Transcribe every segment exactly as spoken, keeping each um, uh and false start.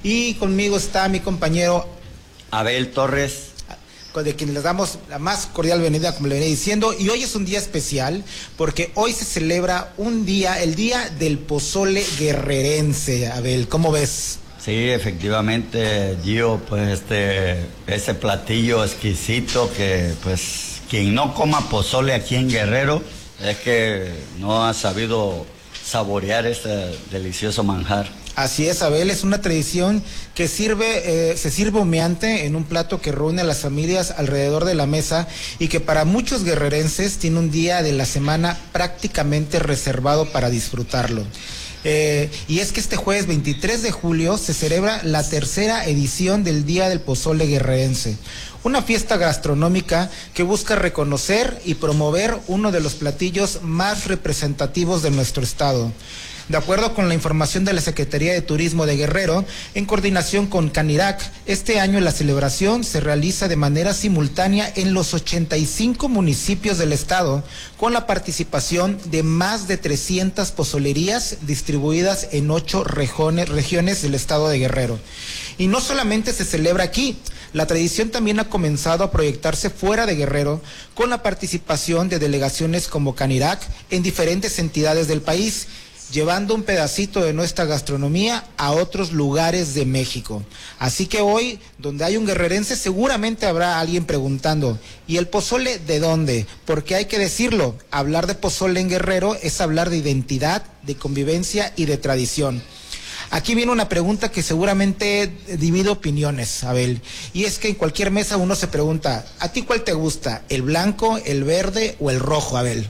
Y conmigo está mi compañero Abel Torres, de quien les damos la más cordial bienvenida, como le venía diciendo. Y hoy es un día especial porque hoy se celebra un día, el día del pozole guerrerense. Abel, ¿cómo ves? Sí, efectivamente, Gio, pues este, ese platillo exquisito que pues quien no coma pozole aquí en Guerrero es que no ha sabido saborear este delicioso manjar. Así es, Abel, es una tradición que sirve, eh, se sirve humeante en un plato que reúne a las familias alrededor de la mesa y que para muchos guerrerenses tiene un día de la semana prácticamente reservado para disfrutarlo. Eh, y es que este jueves veintitrés de julio se celebra la tercera edición del Día del Pozole Guerrerense, una fiesta gastronómica que busca reconocer y promover uno de los platillos más representativos de nuestro estado. De acuerdo con la información de la Secretaría de Turismo de Guerrero, en coordinación con Canirac, este año la celebración se realiza de manera simultánea en los ochenta y cinco municipios del estado, con la participación de más de trescientas pozolerías distribuidas en ocho regiones, regiones del estado de Guerrero. Y no solamente se celebra aquí, la tradición también ha comenzado a proyectarse fuera de Guerrero, con la participación de delegaciones como Canirac en diferentes entidades del país, llevando un pedacito de nuestra gastronomía a otros lugares de México. Así que hoy, donde hay un guerrerense, seguramente habrá alguien preguntando, ¿y el pozole de dónde? Porque hay que decirlo, hablar de pozole en Guerrero es hablar de identidad, de convivencia y de tradición. Aquí viene una pregunta que seguramente divide opiniones, Abel, y es que en cualquier mesa uno se pregunta, ¿a ti cuál te gusta? ¿El blanco, el verde o el rojo, Abel?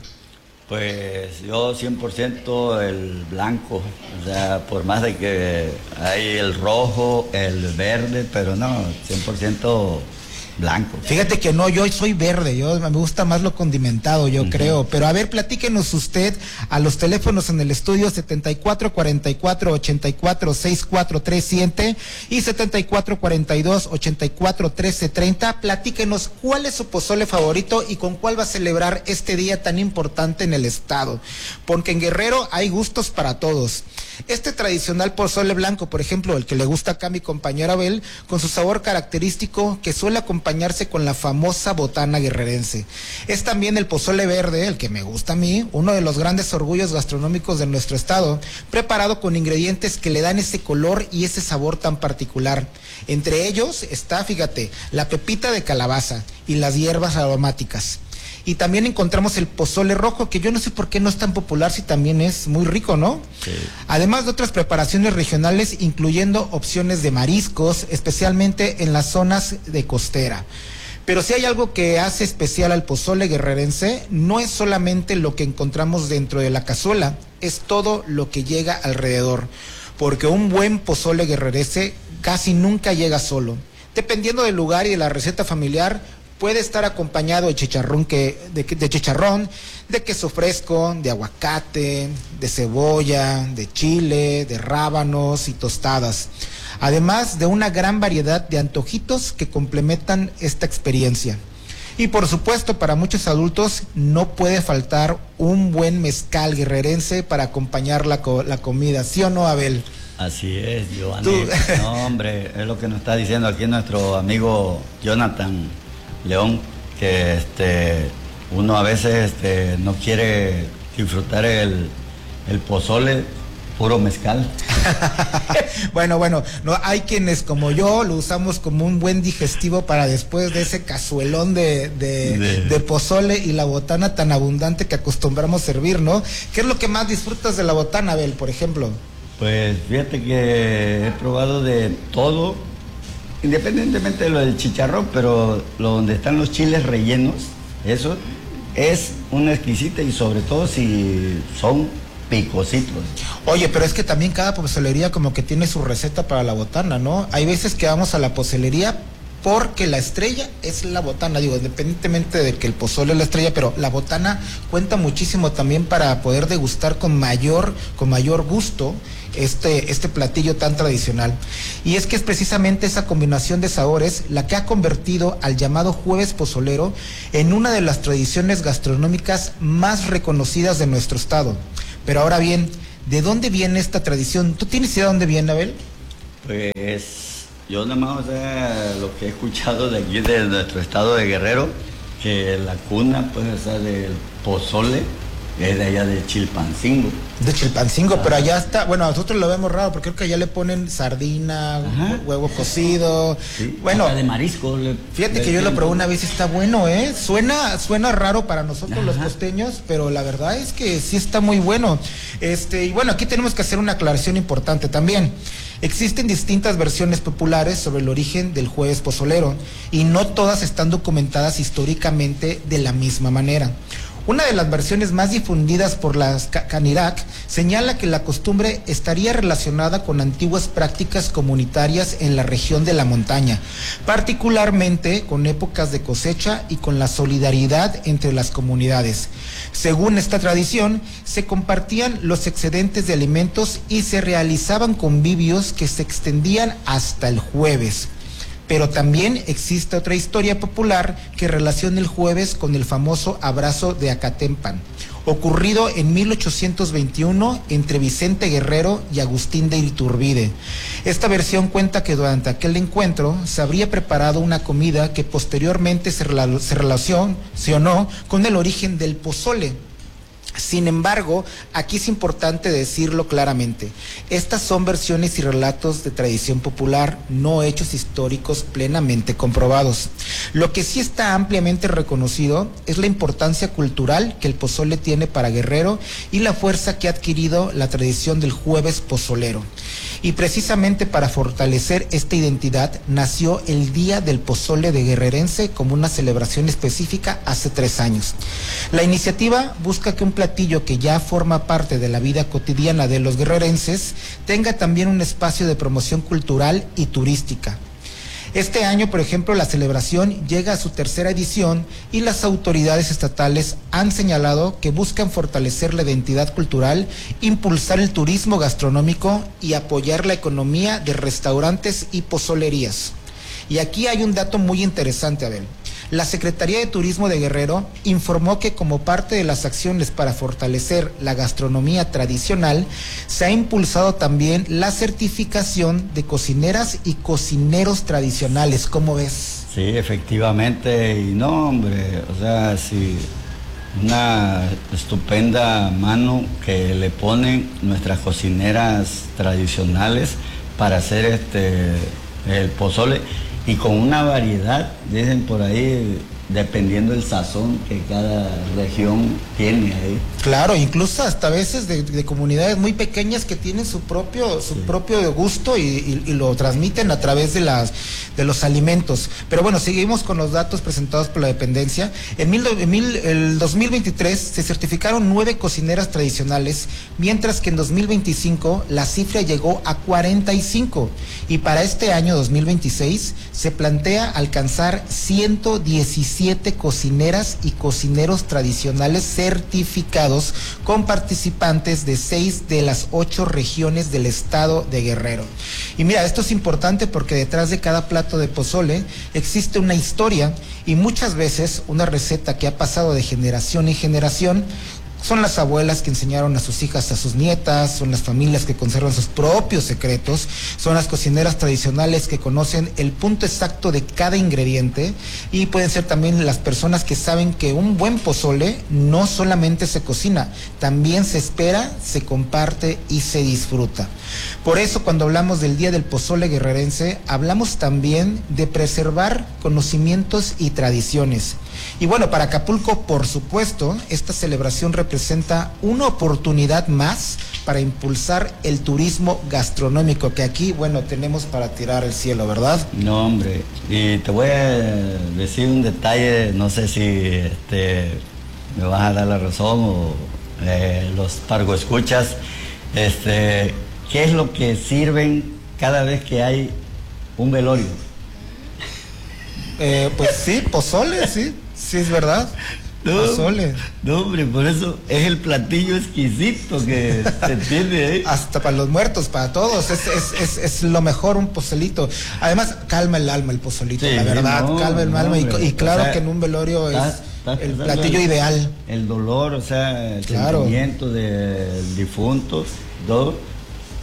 Pues yo cien por ciento el blanco, o sea, por más de que hay el rojo, el verde, pero no, cien por ciento blanco. Fíjate que no, yo soy verde, yo me gusta más lo condimentado, yo uh-huh. creo, pero a ver, platíquenos usted a los teléfonos en el estudio setenta y cuatro cuarenta y cuatro ochenta y cuatro sesenta y cuatro treinta y siete y setenta y cuatro cuarenta y dos ochenta y cuatro trece treinta, platíquenos cuál es su pozole favorito y con cuál va a celebrar este día tan importante en el estado, porque en Guerrero hay gustos para todos. Este tradicional pozole blanco, por ejemplo, el que le gusta acá a mi compañero Abel, con su sabor característico que suele acompañarse con la famosa botana guerrerense. Es también el pozole verde, el que me gusta a mí, uno de los grandes orgullos gastronómicos de nuestro estado, preparado con ingredientes que le dan ese color y ese sabor tan particular. Entre ellos está, fíjate, la pepita de calabaza y las hierbas aromáticas. Y también encontramos el pozole rojo, que yo no sé por qué no es tan popular si también es muy rico, ¿no? Sí. Además de otras preparaciones regionales, incluyendo opciones de mariscos, especialmente en las zonas de costera. Pero si hay algo que hace especial al pozole guerrerense, no es solamente lo que encontramos dentro de la cazuela, es todo lo que llega alrededor. Porque un buen pozole guerrerense casi nunca llega solo. Dependiendo del lugar y de la receta familiar, puede estar acompañado de chicharrón, que, de, de chicharrón, de queso fresco, de aguacate, de cebolla, de chile, de rábanos y tostadas. Además de una gran variedad de antojitos que complementan esta experiencia. Y por supuesto, para muchos adultos no puede faltar un buen mezcal guerrerense para acompañar la, la comida, ¿sí o no, Abel? Así es, Giovanni. No, hombre, es lo que nos está diciendo aquí nuestro amigo Jonathan León, que este uno a veces este, no quiere disfrutar el, el pozole puro mezcal. Bueno, bueno, no hay quienes como yo lo usamos como un buen digestivo para después de ese cazuelón de, de, de... de pozole y la botana tan abundante que acostumbramos servir, ¿no? ¿Qué es lo que más disfrutas de la botana, Abel, por ejemplo? Pues fíjate que he probado de todo, independientemente de lo del chicharrón, pero lo donde están los chiles rellenos, eso es una exquisita, y sobre todo si son picositos. Oye, pero es que también cada pozolería como que tiene su receta para la botana, ¿no? Hay veces que vamos a la pozolería porque la estrella es la botana, digo, independientemente de que el pozole es la estrella, pero la botana cuenta muchísimo también para poder degustar con mayor, con mayor gusto este, este platillo tan tradicional. Y es que es precisamente esa combinación de sabores la que ha convertido al llamado Jueves Pozolero en una de las tradiciones gastronómicas más reconocidas de nuestro estado. Pero ahora bien, ¿de dónde viene esta tradición? ¿Tú tienes idea de dónde viene, Abel? Pues yo nada más, o sea, lo que he escuchado de aquí, de nuestro estado de Guerrero, que la cuna, pues, o sea, del pozole, es de allá de Chilpancingo. De Chilpancingo, ah. Pero allá está, bueno, nosotros lo vemos raro, porque creo que allá le ponen sardina, ajá, huevo cocido, sí, bueno, de marisco. Le, fíjate le que yo lo probé una vez y está bueno, ¿eh? Suena, suena raro para nosotros, ajá, los costeños, pero la verdad es que sí está muy bueno. Este, y bueno, aquí tenemos que hacer una aclaración importante también. Existen distintas versiones populares sobre el origen del jueves pozolero, y no todas están documentadas históricamente de la misma manera. Una de las versiones más difundidas por la Canirac señala que la costumbre estaría relacionada con antiguas prácticas comunitarias en la región de la montaña, particularmente con épocas de cosecha y con la solidaridad entre las comunidades. Según esta tradición, se compartían los excedentes de alimentos y se realizaban convivios que se extendían hasta el jueves. Pero también existe otra historia popular que relaciona el jueves con el famoso abrazo de Acatempan, ocurrido en mil ochocientos veintiuno entre Vicente Guerrero y Agustín de Iturbide. Esta versión cuenta que durante aquel encuentro se habría preparado una comida que posteriormente se, rela- se relacionó con el origen del pozole. Sin embargo, aquí es importante decirlo claramente, estas son versiones y relatos de tradición popular, no hechos históricos plenamente comprobados. Lo que sí está ampliamente reconocido es la importancia cultural que el pozole tiene para Guerrero y la fuerza que ha adquirido la tradición del jueves pozolero. Y precisamente para fortalecer esta identidad nació el Día del Pozole de Guerrerense como una celebración específica hace tres años. La iniciativa busca que un platillo que ya forma parte de la vida cotidiana de los guerrerenses tenga también un espacio de promoción cultural y turística. Este año, por ejemplo, la celebración llega a su tercera edición y las autoridades estatales han señalado que buscan fortalecer la identidad cultural, impulsar el turismo gastronómico y apoyar la economía de restaurantes y pozolerías. Y aquí hay un dato muy interesante, Abel. La Secretaría de Turismo de Guerrero informó que como parte de las acciones para fortalecer la gastronomía tradicional, se ha impulsado también la certificación de cocineras y cocineros tradicionales. ¿Cómo ves? Sí, efectivamente, y no, hombre, o sea, sí, una estupenda mano que le ponen nuestras cocineras tradicionales para hacer este el pozole. Y con una variedad, dicen por ahí, dependiendo del sazón que cada región tiene ahí. Claro, incluso hasta a veces de, de comunidades muy pequeñas que tienen su propio, su sí. propio gusto y, y, y lo transmiten a través de las de los alimentos. Pero bueno, seguimos con los datos presentados por la dependencia. En mil, en mil, el dos mil veintitrés se certificaron nueve cocineras tradicionales, mientras que en dos mil veinticinco la cifra llegó a cuarenta y cinco. Y para este año dos mil veintiséis se plantea alcanzar ciento diecisiete cocineras y cocineros tradicionales certificados con participantes de seis de las ocho regiones del estado de Guerrero. Y mira, esto es importante porque detrás de cada plato de pozole existe una historia y muchas veces una receta que ha pasado de generación en generación. Son las abuelas que enseñaron a sus hijas, a sus nietas, son las familias que conservan sus propios secretos, son las cocineras tradicionales que conocen el punto exacto de cada ingrediente y pueden ser también las personas que saben que un buen pozole no solamente se cocina, también se espera, se comparte y se disfruta. Por eso cuando hablamos del Día del Pozole Guerrerense, hablamos también de preservar conocimientos y tradiciones. Y bueno, para Acapulco, por supuesto, esta celebración representa una oportunidad más para impulsar el turismo gastronómico, que aquí, bueno, tenemos para tirar el cielo, ¿verdad? No, hombre, y te voy a decir un detalle, no sé si este, me vas a dar la razón o eh, los Pargo escuchas, este, ¿qué es lo que sirven cada vez que hay un velorio? Eh, pues sí, pozole, sí. Sí, es verdad. No, pozole. No, hombre, por eso es el platillo exquisito que se tiene ahí. Hasta para los muertos, para todos, es, es, es, es lo mejor un pozolito. Además, calma el alma el pozolito, sí, la verdad, no, calma el no, alma. Y, y claro, o sea, que en un velorio está, es está el platillo el, ideal. El dolor, o sea, el claro. sentimiento del difunto, todo.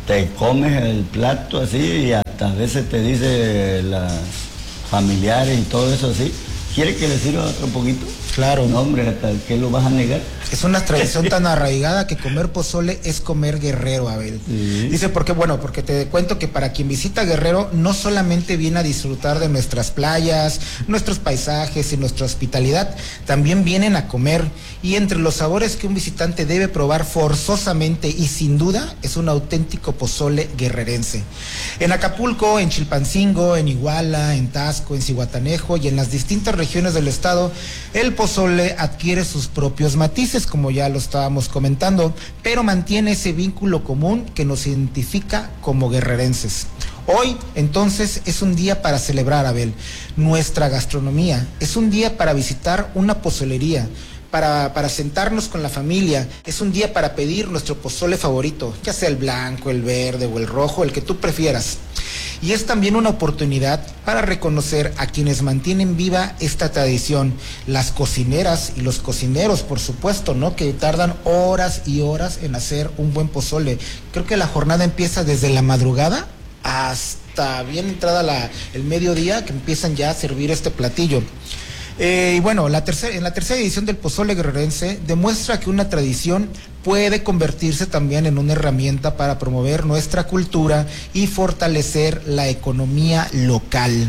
te comes el plato así y hasta a veces te dice las familiares y todo eso así, ¿quiere que le sirva otro poquito? Claro. No, hombre, ¿hasta qué lo vas a negar? Es una tradición tan arraigada que comer pozole es comer Guerrero, Abel. Sí. Dice, ¿por qué? Bueno, porque te cuento que para quien visita Guerrero no solamente viene a disfrutar de nuestras playas, nuestros paisajes y nuestra hospitalidad, también vienen a comer. Y entre los sabores que un visitante debe probar forzosamente y sin duda es un auténtico pozole guerrerense. En Acapulco, en Chilpancingo, en Iguala, en Taxco, en Zihuatanejo y en las distintas regiones del estado, el pozole adquiere sus propios matices, como ya lo estábamos comentando, pero mantiene ese vínculo común que nos identifica como guerrerenses. Hoy, entonces, es un día para celebrar, Abel, nuestra gastronomía. Es un día para visitar una pozolería, para, para sentarnos con la familia. Es un día para pedir nuestro pozole favorito, ya sea el blanco, el verde o el rojo, el que tú prefieras. Y es también una oportunidad para reconocer a quienes mantienen viva esta tradición, las cocineras y los cocineros, por supuesto, ¿no? Que tardan horas y horas en hacer un buen pozole. Creo que la jornada empieza desde la madrugada hasta bien entrada la, el mediodía, que empiezan ya a servir este platillo. Eh, y bueno, la tercera, en la tercera edición del pozole guerrerense demuestra que una tradición puede convertirse también en una herramienta para promover nuestra cultura y fortalecer la economía local.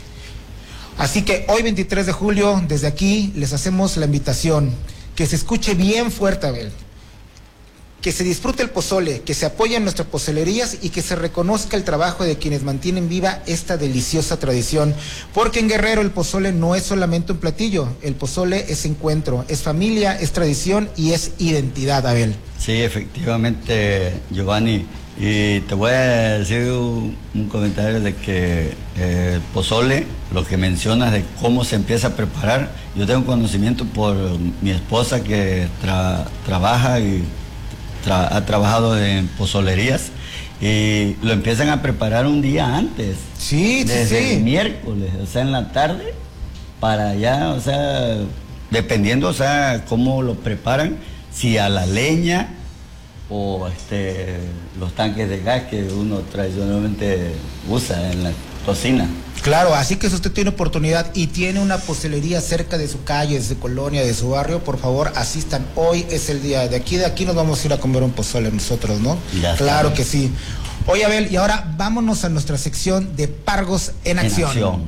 Así que hoy veintitrés de julio, desde aquí les hacemos la invitación, que se escuche bien fuerte, Abel, que se disfrute el pozole, que se apoyen nuestras pozolerías y que se reconozca el trabajo de quienes mantienen viva esta deliciosa tradición, porque en Guerrero el pozole no es solamente un platillo, el pozole es encuentro, es familia, es tradición y es identidad, Abel. Sí, efectivamente, Giovanni, y te voy a decir un, un comentario de que eh, el pozole, lo que mencionas de cómo se empieza a preparar, yo tengo conocimiento por mi esposa que tra, trabaja y Tra ha trabajado en pozolerías y lo empiezan a preparar un día antes. Sí, desde sí, sí. el miércoles, o sea, en la tarde, para allá, o sea, dependiendo, o sea, cómo lo preparan, si a la leña o este, los tanques de gas que uno tradicionalmente usa en la cocina. Claro, así que si usted tiene oportunidad y tiene una pozelería cerca de su calle, de su colonia, de su barrio, por favor asistan. Hoy es el día, de aquí de aquí nos vamos a ir a comer un pozole nosotros, ¿no? Ya claro que sí. Oye, Abel, y ahora vámonos a nuestra sección de Pargos en Acción. En acción.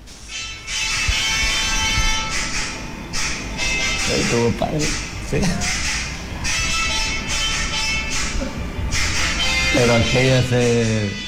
Estuvo padre. Sí. Pero aquella se...